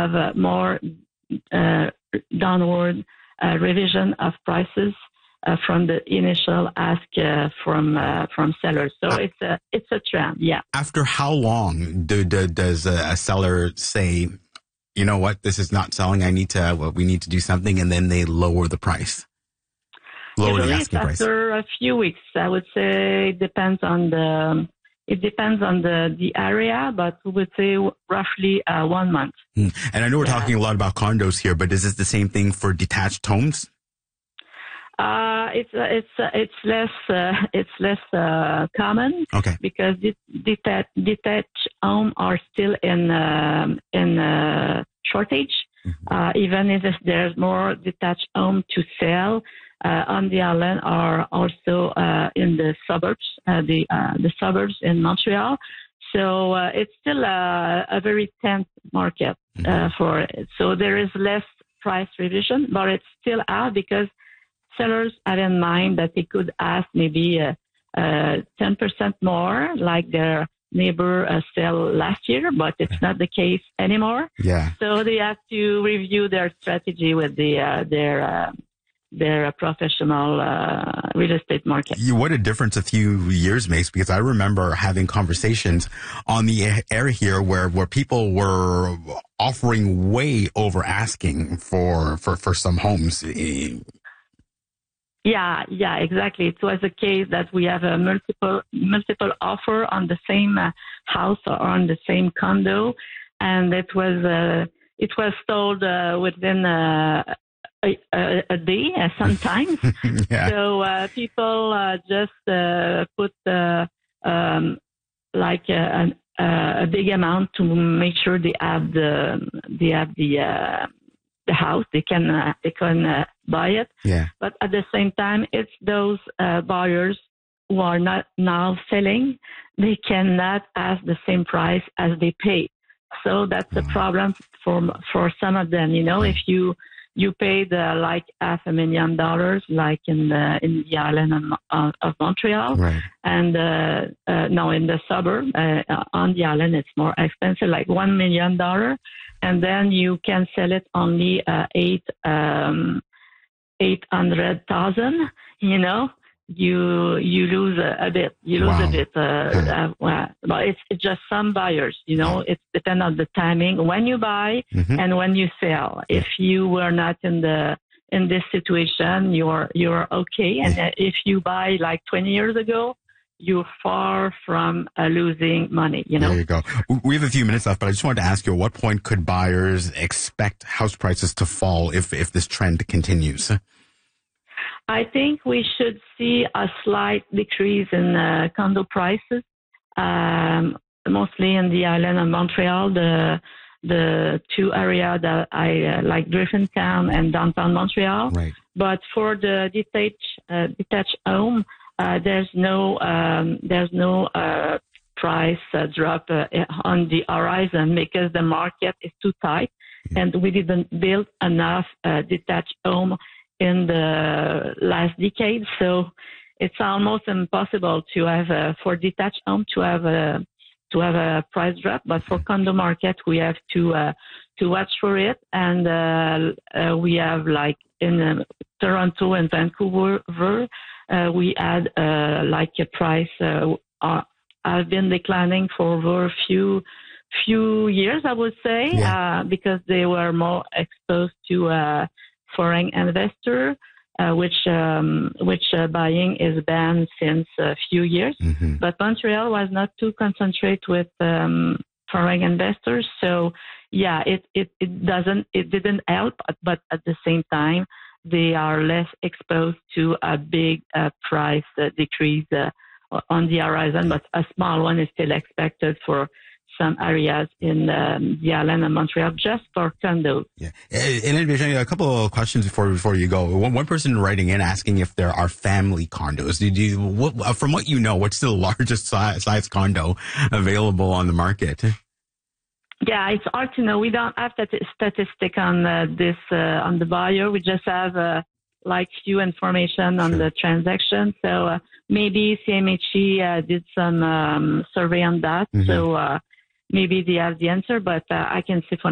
have more downward revision of prices from the initial ask from sellers. So it's a trend. Yeah. After how long does a seller say, you know what, this is not selling, we need to do something, and then they lower the price? Usually the asking price. After a few weeks, I would say it depends on the area, but we would say roughly 1 month. And I know we're talking a lot about condos here, but is this the same thing for detached homes? It's less common. Okay. Because detached homes are still in shortage. Mm-hmm. Even if there's more detached home to sell. On the island are also in the suburbs, the suburbs in Montreal. So it's still a very tense market for it. So there is less price revision, but it's still out because sellers have in mind that they could ask maybe 10% more, like their neighbor sell last year, but it's not the case anymore. Yeah. So they have to review their strategy with their professional real estate market. What a difference a few years makes, because I remember having conversations on the air here where people were offering way over asking for some homes. Yeah, exactly. It was a case that we have a multiple offer on the same house or on the same condo, and it was sold within a day sometimes. Yeah. So people just put like a big amount to make sure they have the house. They can buy it. Yeah. But at the same time, it's those buyers who are not now selling. They cannot ask the same price as they pay. So that's a problem for some of them. You know, if you paid like $500,000, like in the island of Montreal, right. And no, in the suburb on the island it's more expensive, like $1 million, and then you can sell it only $800,000. You know, you lose a bit. You lose a bit. But it's just some buyers. You know, it depends on the timing when you buy and when you sell. If you were not in this situation, you're okay. And if you buy like 20 years ago, you're far from losing money. You know. There you go. We have a few minutes left, but I just wanted to ask you: at what point could buyers expect house prices to fall if this trend continues? I think we should see a slight decrease in condo prices, mostly in the island of Montreal, the two areas that I like, Griffintown and downtown Montreal. Right. But for the detached home, there's no price drop on the horizon because the market is too tight, and we didn't build enough detached home in the last decade. So it's almost impossible to have for detached home to have a price drop. But for condo market, we have to watch for it. And we have, like in Toronto and Vancouver, we had like a price have been declining for over a few years, I would say, because they were more exposed to foreign investor, which buying is banned since a few years. But Montreal was not too concentrated with foreign investors, so it didn't help. But at the same time, they are less exposed to a big price decrease on the horizon. But a small one is still expected for some areas in the island of Montreal, just for condos. Yeah. And a couple of questions before you go. One person writing in asking if there are family condos. From what you know, what's the largest size condo available on the market? Yeah, it's hard to know. We don't have that statistic on on the buyer. We just have like few information on the transaction. So maybe CMHC did some survey on that. So maybe they have the answer, but I can see for